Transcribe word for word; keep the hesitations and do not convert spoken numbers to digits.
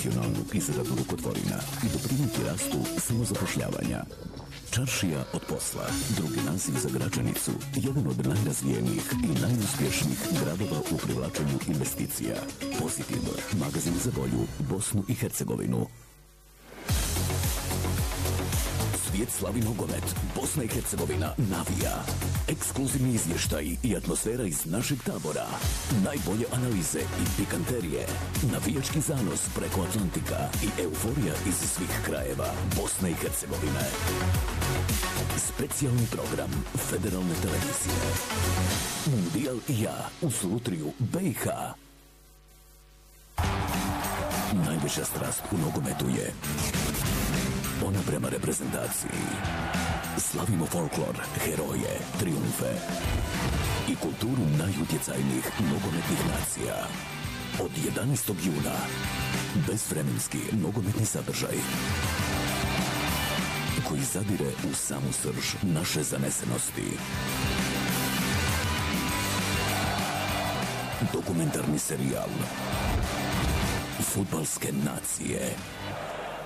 profesionalnu izradu rukotvorina i doprinijeti rastu samozapošljavanja. Čaršija od posla, drugi naziv za Gračanicu, jedan od najrazvijenijih i najuspješnijih gradova u privlačenju investicija. Pozitiv, magazin za volju, Bosnu i Hercegovinu. Svijet slavi nogomet, Bosna i Hercegovina navija. Ekskluzivni izvještaj i atmosfera iz našeg tabora. Najbolje analize i pikanterije. Navijački zanos preko Atlantika i euforija iz svih krajeva Bosne i Hercegovine. Specijalni program Federalne televizije. Mundijal i ja u Slutriju B i H. Najveća strast u nogometu je ona prema reprezentaciji. Slavimo folklor, heroje, triumfe i kulturu najutjecajnijih nogometnih nacija. Od jedanaestog juna bezvremenski nogometni sadržaj koji zadire u samu srž naše zanesenosti. Dokumentarni serijal Fudbalske nacije.